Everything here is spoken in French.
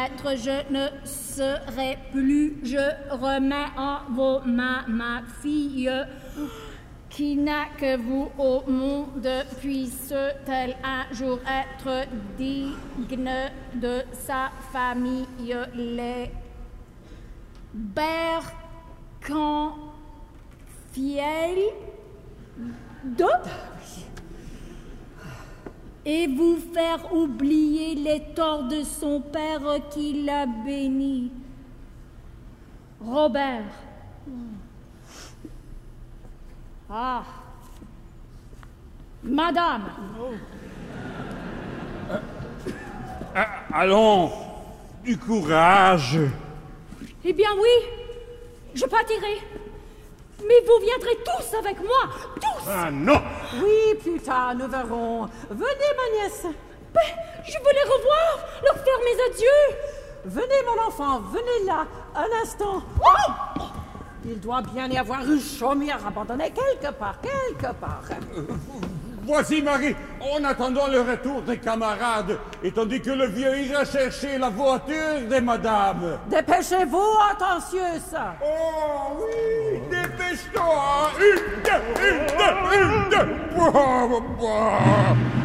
maître, je ne serai plus. Je remets en vos mains ma fille, qui n'a que vous au monde, puisse-t-elle un jour être digne de sa famille. Les Bercanfiel de et vous faire oublier les torts de son père qui l'a béni. Robert. Ah. Madame. Allons, du courage. Eh bien oui, je partirai. Mais vous viendrez tous avec moi, tous. Ah non. Oui, plus tard, nous verrons. Venez, ma nièce. Mais je veux les revoir, leur faire mes adieux. Venez, mon enfant, venez là, un instant. Oh! Il doit bien y avoir une chaumière abandonnée quelque part, Voici Marie, en attendant le retour des camarades, et tandis que le vieux ira chercher la voiture des madames. Dépêchez-vous, attentionneuse. Oh oui, dépêche-toi. Une, deux.